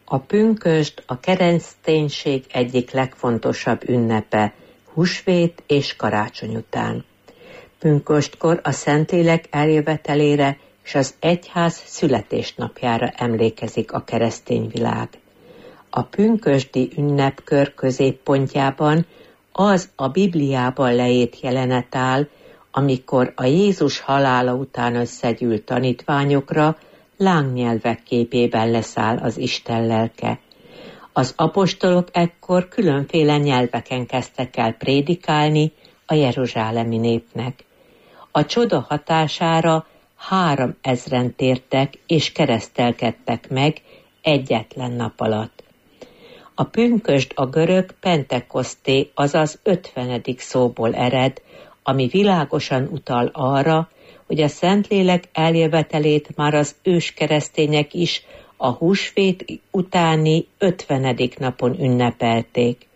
A pünkösd a kereszténység egyik legfontosabb ünnepe, húsvét és karácsony után. Pünkösdkor a Szentlélek eljövetelére és az egyház születésnapjára emlékezik a keresztény világ. A pünkösdi ünnepkör középpontjában az a Bibliában leírt jelenet áll, amikor a Jézus halála után összegyűlt tanítványokra lángnyelvek képében leszáll az Isten lelke. Az apostolok ekkor különféle nyelveken kezdtek el prédikálni a jeruzsálemi népnek. A csoda hatására 3000-en tértek és keresztelkedtek meg egyetlen nap alatt. A pünkösd a görög pentekoszté, azaz 50. szóból ered, ami világosan utal arra, hogy a Szentlélek eljövetelét már az őskeresztények is a húsvét utáni 50. napon ünnepelték.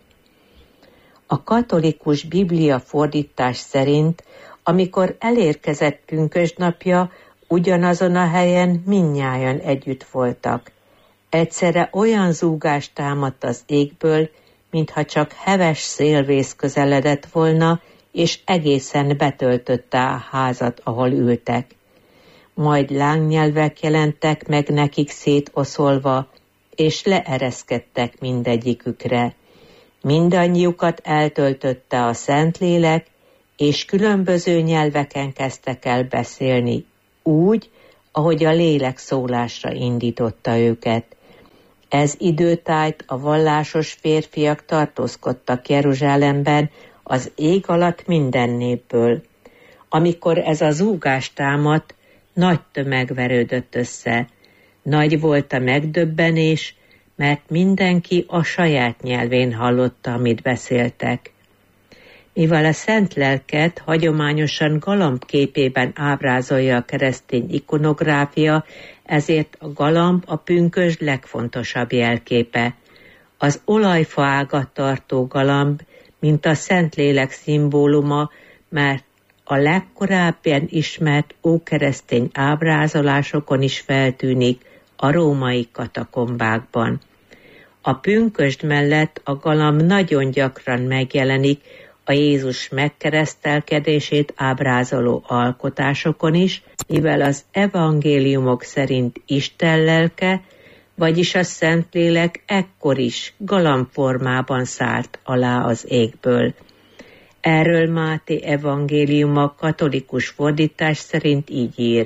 A katolikus Biblia fordítás szerint, amikor elérkezett pünkösdnapja, ugyanazon a helyen mindnyájan együtt voltak. Egyszerre olyan zúgás támadt az égből, mintha csak heves szélvész közeledett volna, és egészen betöltötte a házat, ahol ültek. Majd lángnyelvek jelentek meg nekik szétoszolva, és leereszkedtek mindegyikükre. Mindannyiukat eltöltötte a Szentlélek, és különböző nyelveken kezdtek el beszélni, úgy, ahogy a lélek szólásra indította őket. Ez időtájt a vallásos férfiak tartózkodtak Jeruzsálemben, az ég alatt minden népből. Amikor ez a zúgás támadt, nagy tömeg verődött össze. Nagy volt a megdöbbenés, mert mindenki a saját nyelvén hallotta, amit beszéltek. Mivel a szent lelket hagyományosan galamb képében ábrázolja a keresztény ikonográfia, ezért a galamb a pünkösd legfontosabb jelképe. Az olajfa ágat tartó galamb, mint a Szentlélek szimbóluma, mert a legkorábban ismert ókeresztény ábrázolásokon is feltűnik a római katakombákban. A pünkösd mellett a galamb nagyon gyakran megjelenik a Jézus megkeresztelkedését ábrázoló alkotásokon is, mivel az evangéliumok szerint Isten lelke, vagyis a Szentlélek ekkor is galambformában szállt alá az égből. Erről Máté evangéliuma katolikus fordítás szerint így ír: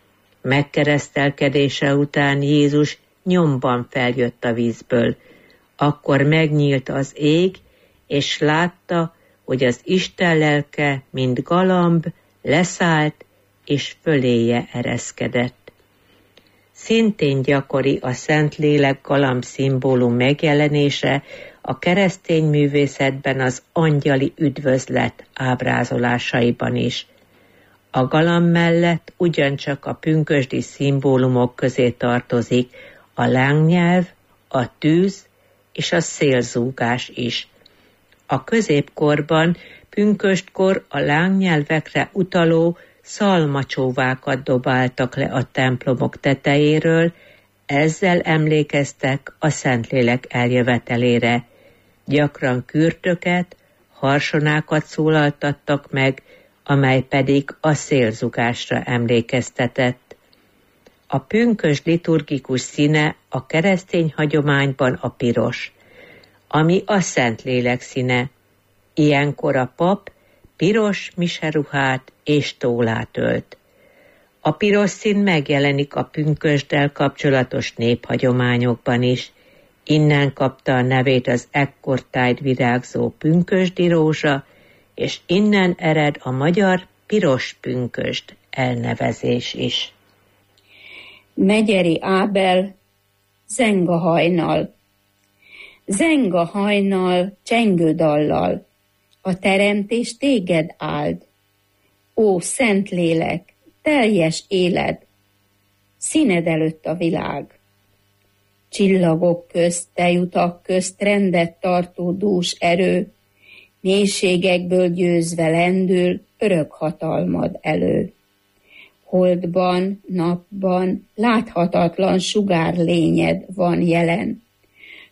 megkeresztelkedése után Jézus nyomban feljött a vízből. Akkor megnyílt az ég, és látta, hogy az Isten lelke, mint galamb, leszállt, és föléje ereszkedett. Szintén gyakori a Szentlélek galamb szimbólum megjelenése a keresztény művészetben az angyali üdvözlet ábrázolásaiban is. A galamb mellett ugyancsak a pünkösdi szimbólumok közé tartozik a lángnyelv, a tűz és a szélzúgás is. A középkorban pünkösdkor a lángnyelvekre utaló szalmacsóvákat dobáltak le a templomok tetejéről, ezzel emlékeztek a Szentlélek eljövetelére. Gyakran kürtöket, harsonákat szólaltattak meg, amely pedig a szélzugásra emlékeztetett. A pünkösd liturgikus színe a keresztény hagyományban a piros, ami a Szentlélek színe. Ilyenkor a pap piros miseruhát és tólát ölt. A piros szín megjelenik a pünkösddel kapcsolatos néphagyományokban is. Innen kapta a nevét az ekkortájt virágzó pünkösdi rózsa, és innen ered a magyar piros pünkösd elnevezés is. Megyeri Ábel, Zenga hajnal. Zenga hajnal csengő dallal, a teremtés téged áld. Ó, Szentlélek, teljes éled, színed előtt a világ. Csillagok közt, tejutak közt rendet tartó dús erő, mélységekből győzve lendül örök hatalmad elő. Holdban, napban láthatatlan sugár lényed van jelen,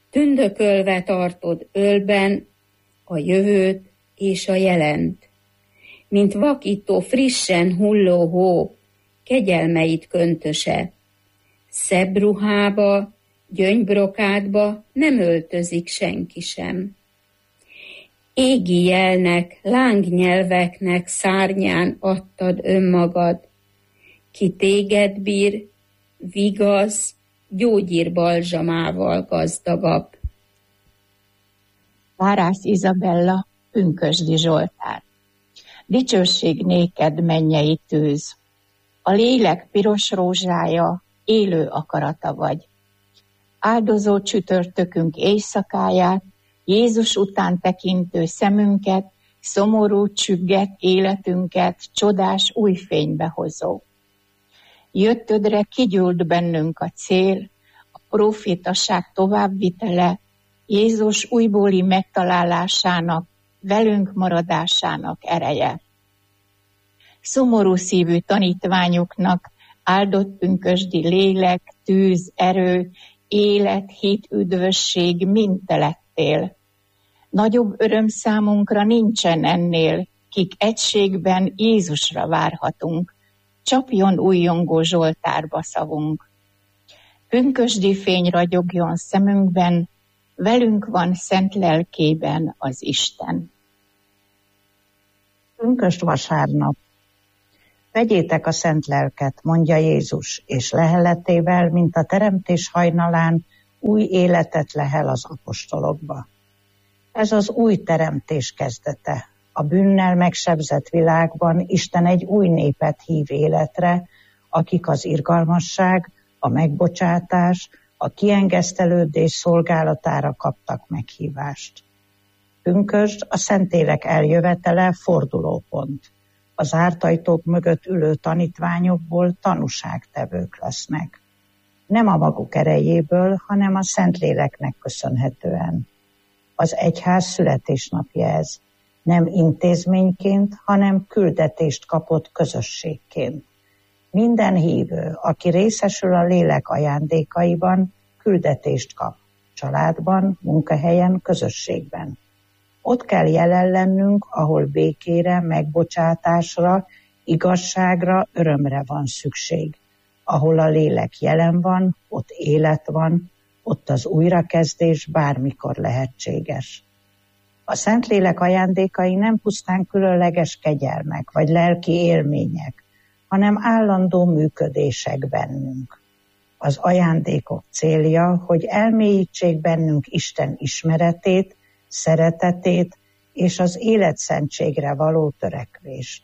Tündökölve tartod ölben a jövőt és a jelent, mint vakító frissen hulló hó, kegyelmeit köntöse. Szebb ruhába, gyöngyrbrokátba nem öltözik senki sem. Égi jelnek, lángnyelveknek szárnyán adtad önmagad, ki téged bír, vigaz, gyógyírbalzsamával gazdagabb. Várász Izabella, Pünkösdi Zsoltár. Dicsőség néked, mennyei tűz, a lélek piros rózsája, élő akarata vagy. Áldozó csütörtökünk éjszakáját, Jézus után tekintő szemünket, szomorú csügget életünket csodás új fénybe hozó. Jöttödre kigyúlt bennünk a cél, a profétaság továbbvitele, Jézus újbóli megtalálásának, velünk maradásának ereje. Szomorú szívű tanítványoknak áldott pünkösdi lélek, tűz, erő, élet, hit, üdvösség mind te lettél. Nagyobb öröm számunkra nincsen ennél, kik egységben Jézusra várhatunk. Csapjon újjongó Zsoltárba szavunk. Pünkösdi fény ragyogjon szemünkben, velünk van szent lelkében az Isten. Pünkösd vasárnap. Vegyétek a szent lelket, mondja Jézus, és leheletével, mint a teremtés hajnalán, új életet lehel az apostolokba. Ez az új teremtés kezdete. A bűnnel megsebzett világban Isten egy új népet hív életre, akik az irgalmasság, a megbocsátás, a kiengesztelődés szolgálatára kaptak meghívást. Pünkösd a Szentlélek eljövetele fordulópont. A zárt ajtók mögött ülő tanítványokból tanúságtevők lesznek. Nem a maguk erejéből, hanem a Szentléleknek köszönhetően. Az egyház születésnapja ez. Nem intézményként, hanem küldetést kapott közösségként. Minden hívő, aki részesül a lélek ajándékaiban, küldetést kap. Családban, munkahelyen, közösségben. Ott kell jelen lennünk, ahol békére, megbocsátásra, igazságra, örömre van szükség. Ahol a lélek jelen van, ott élet van, ott az újrakezdés bármikor lehetséges. A Szentlélek ajándékai nem pusztán különleges kegyelmek vagy lelki élmények, hanem állandó működések bennünk. Az ajándékok célja, hogy elmélyítsék bennünk Isten ismeretét, szeretetét és az életszentségre való törekvést.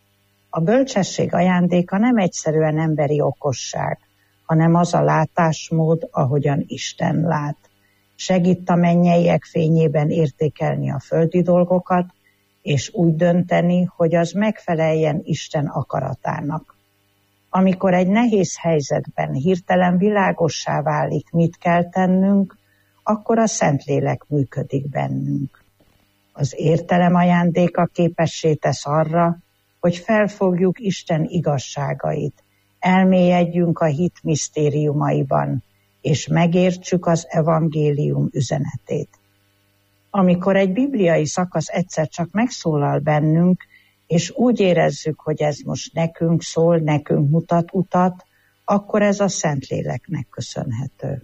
A bölcsesség ajándéka nem egyszerűen emberi okosság, hanem az a látásmód, ahogyan Isten lát. Segít a mennyeiek fényében értékelni a földi dolgokat, és úgy dönteni, hogy az megfeleljen Isten akaratának. Amikor egy nehéz helyzetben hirtelen világossá válik, mit kell tennünk, akkor a Szentlélek működik bennünk. Az értelem ajándéka képessé tesz arra, hogy felfogjuk Isten igazságait, elmélyedjünk a hit misztériumaiban, és megértsük az evangélium üzenetét. Amikor egy bibliai szakasz egyszer csak megszólal bennünk, és úgy érezzük, hogy ez most nekünk szól, nekünk mutat utat, akkor ez a Szentléleknek köszönhető.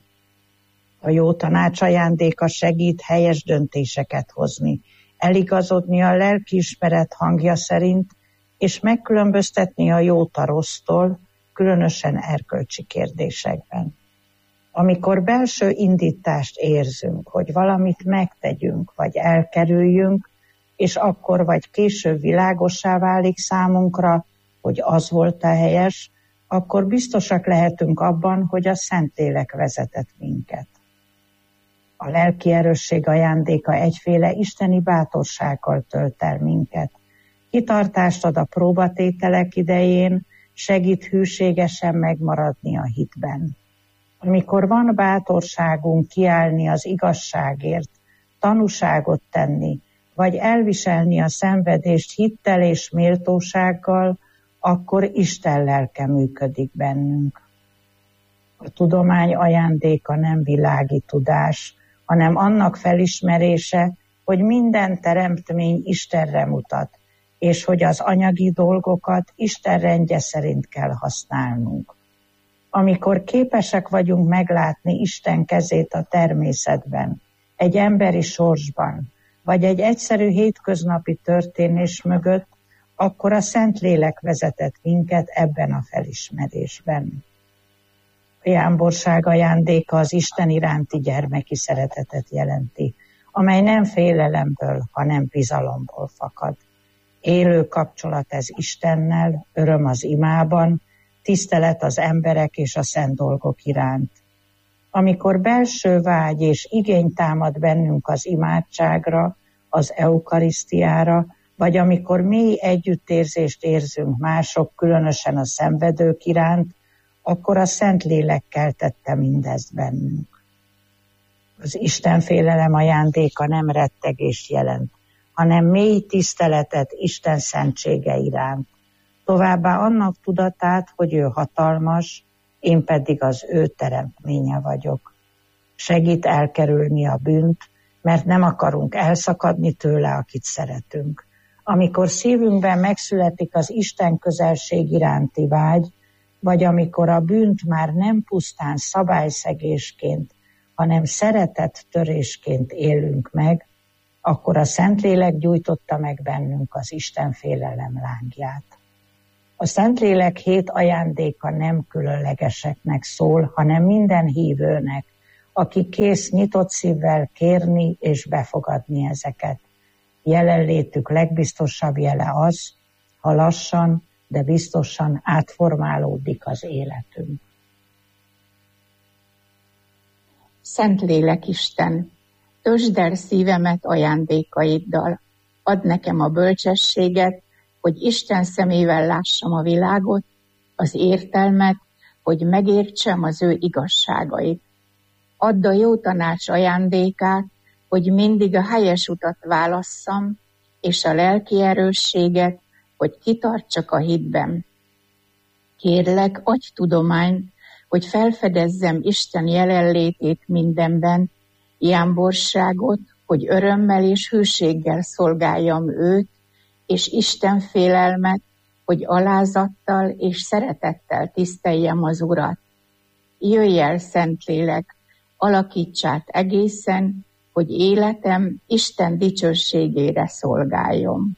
A jó tanács ajándéka segít helyes döntéseket hozni, eligazodni a lelkiismeret hangja szerint, és megkülönböztetni a jót a rossztól, különösen erkölcsi kérdésekben. Amikor belső indítást érzünk, hogy valamit megtegyünk, vagy elkerüljünk, és akkor vagy később világossá válik számunkra, hogy az volt a helyes, akkor biztosak lehetünk abban, hogy a Szentlélek vezetett minket. A lelki erősség ajándéka egyféle isteni bátorsággal tölt el minket. Kitartást ad a próbatételek idején, segít hűségesen megmaradni a hitben. Amikor van bátorságunk kiállni az igazságért, tanúságot tenni, vagy elviselni a szenvedést hittel és méltósággal, akkor Isten lelke működik bennünk. A tudomány ajándéka nem világi tudás, hanem annak felismerése, hogy minden teremtmény Istenre mutat, és hogy az anyagi dolgokat Isten rendje szerint kell használnunk. Amikor képesek vagyunk meglátni Isten kezét a természetben, egy emberi sorsban, vagy egy egyszerű hétköznapi történés mögött, akkor a Szentlélek vezetett minket ebben a felismerésben. A jámborság ajándéka az Isten iránti gyermeki szeretetet jelenti, amely nem félelemből, hanem bizalomból fakad. Élő kapcsolat ez Istennel, öröm az imában, tisztelet az emberek és a szent dolgok iránt. Amikor belső vágy és igény támad bennünk az imádságra, az eukarisztiára, vagy amikor mély együttérzést érzünk mások, különösen a szenvedők iránt, akkor a Szentlélek keltette mindezt bennünk. Az Istenfélelem ajándéka nem rettegést jelent, hanem mély tiszteletet Isten szentsége iránt. Továbbá annak tudatát, hogy ő hatalmas, én pedig az ő teremtménye vagyok. Segít elkerülni a bűnt, mert nem akarunk elszakadni tőle, akit szeretünk. Amikor szívünkben megszületik az Isten közelség iránti vágy, vagy amikor a bűnt már nem pusztán szabályszegésként, hanem szeretettörésként élünk meg, akkor a Szentlélek gyújtotta meg bennünk az Isten félelem lángját. A Szentlélek 7 ajándéka nem különlegeseknek szól, hanem minden hívőnek, aki kész nyitott szívvel kérni és befogadni ezeket. Jelenlétük legbiztosabb jele az, ha lassan, de biztosan átformálódik az életünk. Szentlélek Isten, tösd el szívemet ajándékaiddal, add nekem a bölcsességet, hogy Isten szemével lássam a világot, az értelmet, hogy megértsem az ő igazságait. Add a jó tanács ajándékát, hogy mindig a helyes utat válasszam, és a lelki erősséget, hogy kitartsak a hitben. Kérlek, adj tudományt, hogy felfedezzem Isten jelenlétét mindenben, jámborságot, hogy örömmel és hűséggel szolgáljam őt, és Isten félelmet, hogy alázattal és szeretettel tiszteljem az Urat. Jöjj el, Szentlélek, alakíts át egészen, hogy életem Isten dicsőségére szolgáljon.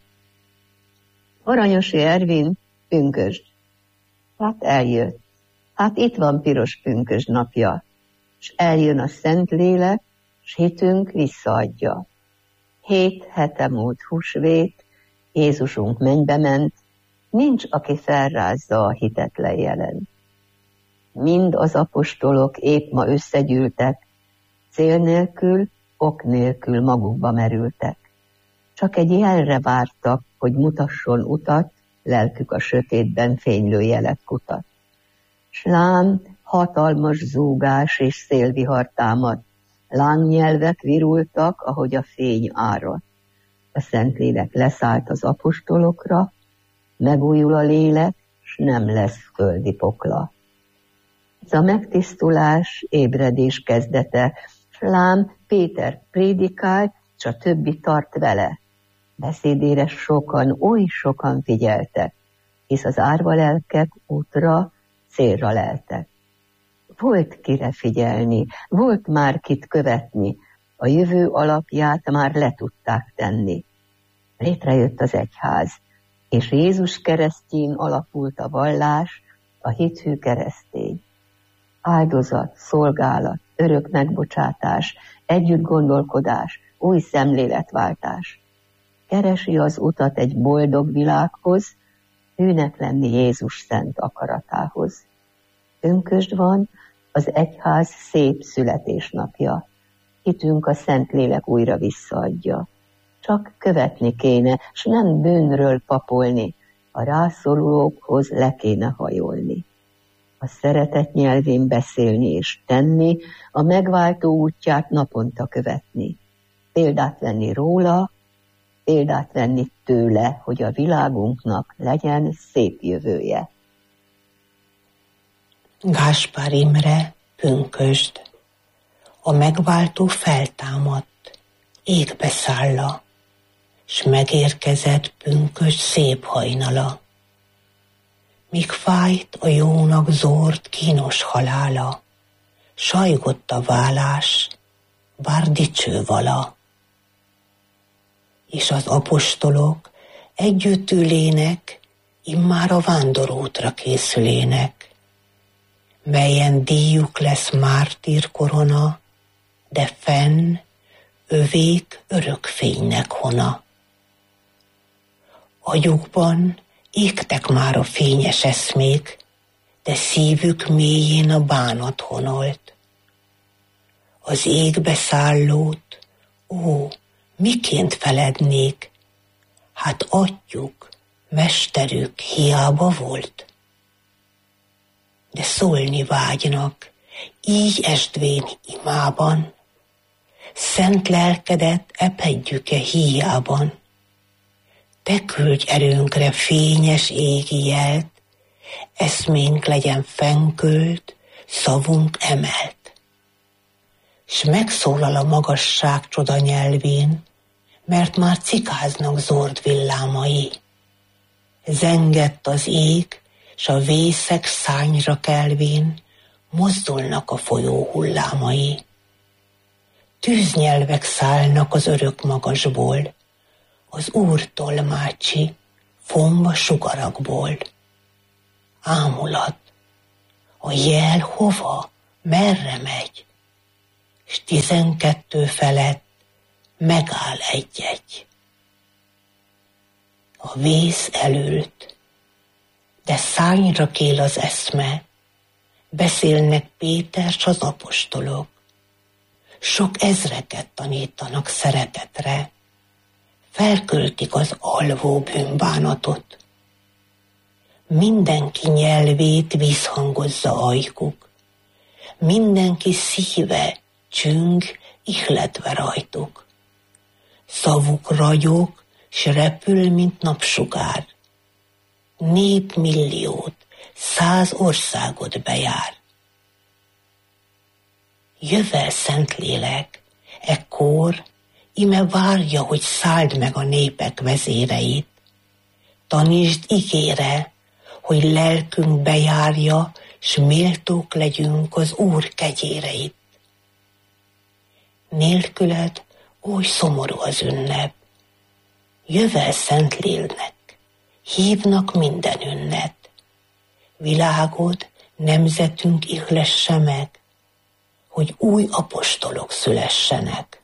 Aranyosi Ervin, pünkösd. Hát eljött. Hát itt van piros pünkösd napja, s eljön a Szentlélek, s hitünk visszaadja. 7 hete múlt húsvét, Jézusunk mennybe ment, nincs, aki felrázza a hitetlen jelent. Mind az apostolok épp ma összegyűltek, cél nélkül, ok nélkül magukba merültek. Csak egy jelre vártak, hogy mutasson utat, lelkük a sötétben fénylő jelek kutat. S lám, hatalmas zúgás és szélvihar támad, lángnyelvek virultak, ahogy a fény árad. A Szentlélek leszállt az apostolokra, megújul a lélek, s nem lesz földi pokla. Ez a megtisztulás, ébredés kezdete, s lám Péter prédikált, s a többi tart vele. Beszédére sokan, oly sokan figyeltek, hisz az árva lelkek útra, célra leltek. Volt kire figyelni, volt már kit követni, a jövő alapját már le tudták tenni. Létrejött az egyház, és Jézus keresztjén alapult a vallás, a hithű keresztény. Áldozat, szolgálat, örök megbocsátás, együtt gondolkodás, új szemléletváltás. Keresi az utat egy boldog világhoz, hűnek lenni Jézus szent akaratához. Pünkösd van, az egyház szép születésnapja. Hitünk a Szentlélek újra visszaadja. Csak követni kéne, s nem bűnről papolni, a rászorulókhoz le kéne hajolni. A szeretet nyelvén beszélni és tenni, a megváltó útját naponta követni. Példát venni róla, példát venni tőle, hogy a világunknak legyen szép jövője. Gáspár Imre, pünkösd. A megváltó feltámadt, égbe szálla, s megérkezett pünkösd szép hajnala. Míg fájt a jónak zord kínos halála, sajgott a válás, bár dicső vala. És az apostolok együtt ülének, immár a vándorútra készülének, melyen díjuk lesz mártír korona, de fenn övék örök fénynek hona. Agyukban égtek már a fényes eszmék, de szívük mélyén a bánat honolt. Az égbe szállót, ó, miként felednék, hát atyjuk, mesterük hiába volt. De szólni vágynak, így esdvén imában, szent lelkedet epedjük-e híjában. Te küldj erőnkre fényes égi jelt, eszménk legyen fennkölt, szavunk emelt. S megszólal a magasság csoda nyelvén, mert már cikáznak zord villámai. Zengett az ég, s a vészek szányra kelvén mozdulnak a folyó hullámai. Tűznyelvek szállnak az örök magasból, az Úr tolmácsi, fomba sugarakból. Ámulat, a jel hova, merre megy, s 12 felett megáll egy-egy. A vész elült, de szányra kél az eszme, beszélnek Péter s az apostolok, sok ezreket tanítanak szeretetre, felköltik az alvó bűnbánatot. Mindenki nyelvét visszhangozza ajkuk, mindenki szíve csüng, ihletve rajtuk. Szavuk ragyog, s repül, mint napsugár. Népmilliót, 100 országot bejár. Jövel, Szentlélek, ekkor ime várja, hogy szálld meg a népek vezéreit. Tanítsd igére, hogy lelkünk bejárja, s méltók legyünk az Úr kegyéreit. Nélküled oly szomorú az ünnep. Jövel, Szentlélnek, hívnak minden ünnet. Világod, nemzetünk ihlesse meg, hogy új apostolok szülessenek.